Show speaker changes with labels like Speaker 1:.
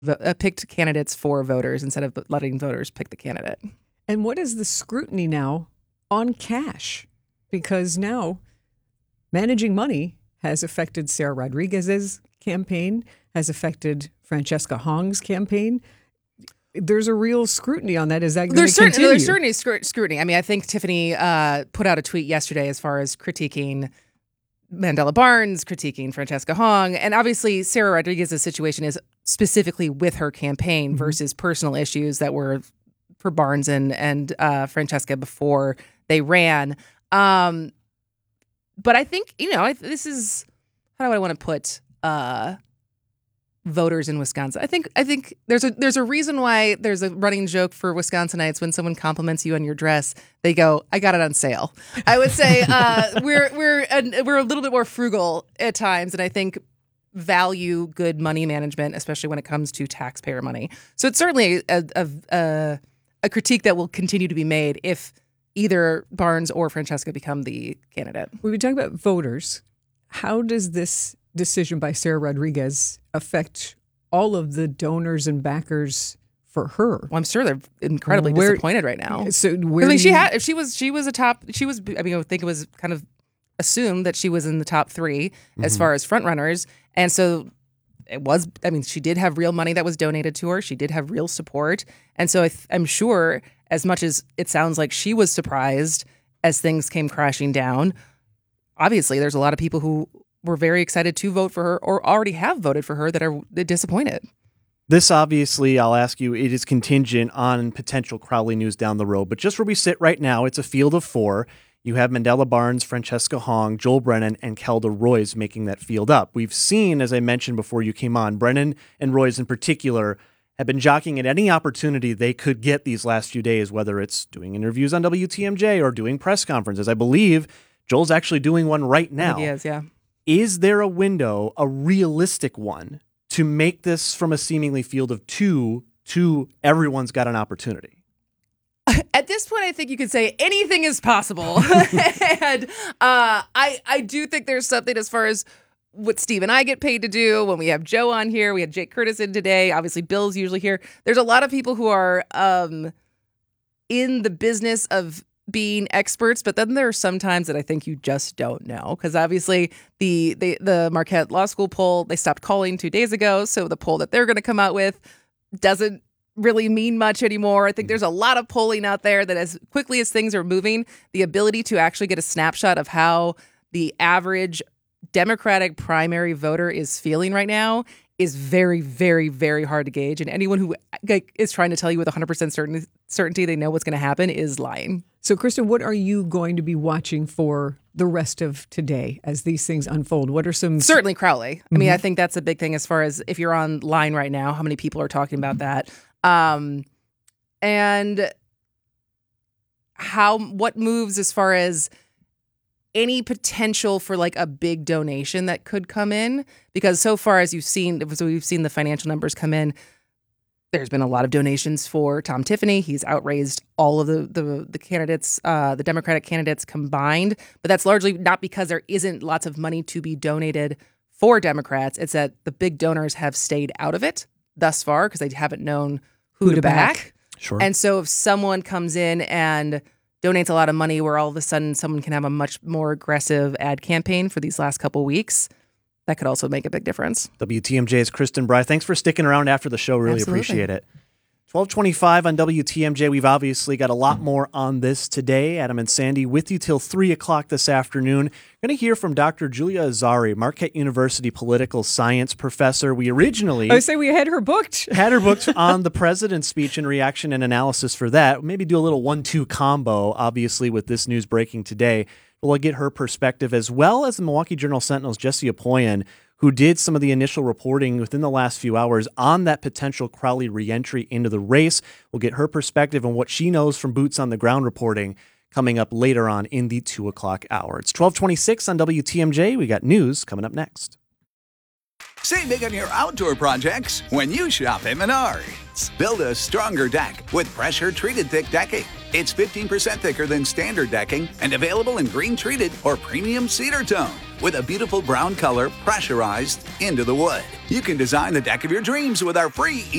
Speaker 1: picked candidates for voters instead of letting voters pick the candidate.
Speaker 2: And what is the scrutiny now on cash? Because now managing money has affected Sarah Rodriguez's campaign, has affected Francesca Hong's campaign. There's a real scrutiny on that. Is that going to continue?
Speaker 1: There's certainly scrutiny. I mean, I think Tiffany put out a tweet yesterday as far as critiquing Mandela Barnes, critiquing Francesca Hong. And obviously, Sarah Rodriguez's situation is specifically with her campaign versus personal issues that were for Barnes and Francesca before they ran. But I think, this is, how do I want to put voters in Wisconsin? I think there's a reason why there's a running joke for Wisconsinites when someone compliments you on your dress, they go, "I got it on sale." I would say we're a little bit more frugal at times, and I think value good money management, especially when it comes to taxpayer money. So it's certainly a critique that will continue to be made if either Barnes or Francesca become the candidate.
Speaker 2: We've been talking about voters. How does this decision by Sarah Rodriguez affect all of the donors and backers for her?
Speaker 1: Well, I'm sure they're incredibly disappointed right now.
Speaker 2: So
Speaker 1: I think it was kind of assumed that she was in the top three as far as front runners. And so she did have real money that was donated to her. She did have real support. And so I'm sure, as much as it sounds like she was surprised as things came crashing down, obviously there's a lot of people who were very excited to vote for her or already have voted for her that are disappointed.
Speaker 3: This obviously, I'll ask you, it is contingent on potential Crowley news down the road. But just where we sit right now, it's a field of four. You have Mandela Barnes, Francesca Hong, Joel Brennan, and Kelda Roys making that field up. We've seen, as I mentioned before you came on, Brennan and Roys in particular have been jockeying at any opportunity they could get these last few days, whether it's doing interviews on WTMJ or doing press conferences. I believe Joel's actually doing one right now.
Speaker 1: He is, yeah.
Speaker 3: Is there a window, a realistic one, to make this from a seemingly field of two to everyone's got an opportunity?
Speaker 1: At this point, I think you could say anything is possible. And I do think there's something as far as what Steve and I get paid to do when we have Joe on here. We had Jake Curtis in today. Obviously, Bill's usually here. There's a lot of people who are in the business of being experts, but then there are some times that I think you just don't know, because obviously the Marquette Law School poll, they stopped calling 2 days ago, so the poll that they're going to come out with doesn't really mean much anymore. I think there's a lot of polling out there that as quickly as things are moving, the ability to actually get a snapshot of how the average Democratic primary voter is feeling right now is very, very, very hard to gauge. And anyone who is trying to tell you with 100% certainty they know what's going to happen is lying.
Speaker 2: So, Kristen, what are you going to be watching for the rest of today as these things unfold? What are some...
Speaker 1: Certainly Crowley. I mean, I think that's a big thing as far as if you're online right now, how many people are talking about that. And what moves as far as any potential for like a big donation that could come in, because so far as we've seen the financial numbers come in, there's been a lot of donations for Tom Tiffany. He's outraised all of the candidates, the Democratic candidates combined, but that's largely not because there isn't lots of money to be donated for Democrats. It's that the big donors have stayed out of it thus far because they haven't known who to back.
Speaker 3: Sure.
Speaker 1: And so if someone comes in and donates a lot of money where all of a sudden someone can have a much more aggressive ad campaign for these last couple weeks, that could also make a big difference.
Speaker 3: WTMJ's Kristen Bry. Thanks for sticking around after the show. Really
Speaker 1: Absolutely.
Speaker 3: Appreciate it. 12:25 on WTMJ. We've obviously got a lot more on this today. Adam and Sandy with you till 3 o'clock this afternoon. We're going to hear from Dr. Julia Azari, Marquette University political science professor. We originally...
Speaker 2: I say we had her booked.
Speaker 3: Had her booked on the president's speech and reaction and analysis for that. Maybe do a little 1-2 combo, obviously, with this news breaking today. We'll get her perspective, as well as the Milwaukee Journal-Sentinel's Jesse Apoyan, who did some of the initial reporting within the last few hours on that potential Crowley reentry into the race. We'll get her perspective on what she knows from boots on the ground reporting coming up later on in the 2 o'clock hour. It's 12:26 on WTMJ. We got news coming up next.
Speaker 4: Save big on your outdoor projects when you shop at Menards. Build a stronger deck with pressure-treated thick decking. It's 15% thicker than standard decking and available in green-treated or premium cedar tone with a beautiful brown color pressurized into the wood. You can design the deck of your dreams with our free